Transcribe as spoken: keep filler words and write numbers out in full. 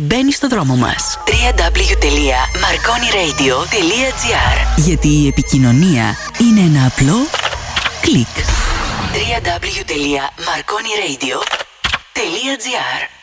μπαίνει στο δρόμο μας. double-u double-u double-u τελεία marconi radio τελεία gr. Γιατί η επικοινωνία είναι ένα απλό κλικ. double-u double-u double-u τελεία marconi radio τελεία gr.